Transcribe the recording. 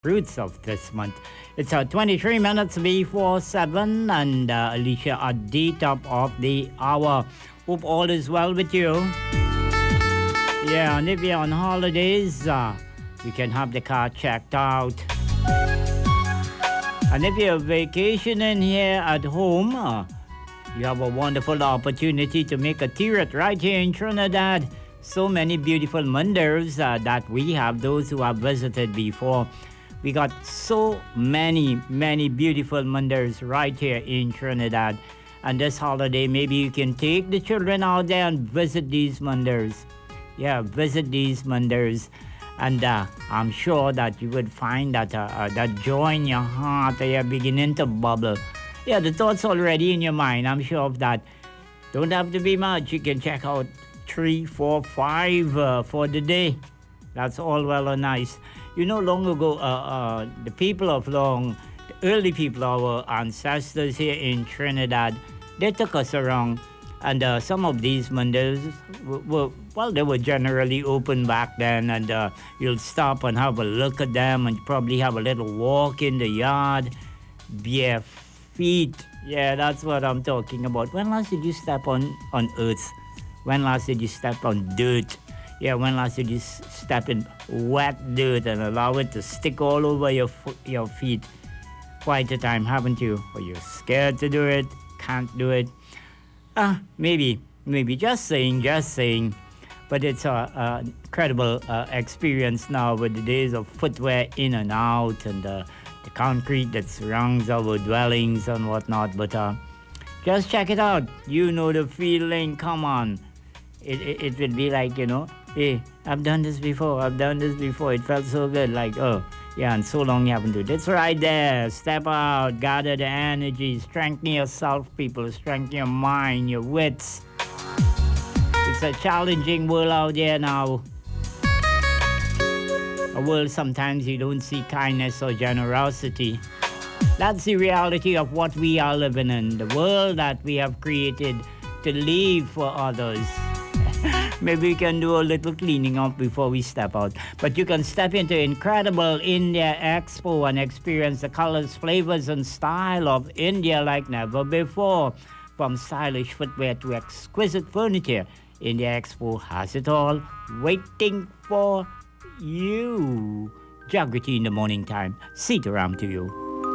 Roots of this month. It's 23 minutes before 7, and Alicia at the top of the hour. Hope all is well with you. Yeah, and if you're on holidays, you can have the car checked out. And if you're vacationing here at home, you have a wonderful opportunity to make a tirat right here in Trinidad. So many beautiful manders that we have, those who have visited before. We got so many beautiful manders right here in Trinidad. And this holiday, maybe you can take the children out there and visit these manders. Yeah, visit these manders. And I'm sure that you would find that that joy in your heart, you're beginning to bubble. Yeah, the thoughts already in your mind, I'm sure of that. Don't have to be much. You can check out 3, 4, 5 for the day. That's all well and nice. You know, long ago, the people of the early people, our ancestors here in Trinidad, they took us around. And some of these manders they were generally open back then. And you'll stop and have a look at them and probably have a little walk in the yard. Bare feet. Yeah, that's what I'm talking about. When last did you step on earth? When last did you step on dirt? Yeah, when last did you step in wet dirt and allow it to stick all over your feet? Quite a time, haven't you? Or you're scared to do it, can't do it. Maybe, just saying. But it's an incredible experience now with the days of footwear in and out and the concrete that surrounds our dwellings and whatnot. But just check it out. You know the feeling, come on. It would be like, hey, I've done this before. It felt so good. Like, oh, yeah, and so long you haven't done it. It's right there. Step out, gather the energy, strengthen yourself, people, strengthen your mind, your wits. It's a challenging world out there now. A world sometimes you don't see kindness or generosity. That's the reality of what we are living in. The world that we have created to live for others. Maybe we can do a little cleaning up before we step out. But you can step into incredible India Expo and experience the colors, flavors, and style of India like never before. From stylish footwear to exquisite furniture, India Expo has it all waiting for you. Jagriti in the morning time. Sitaram to you.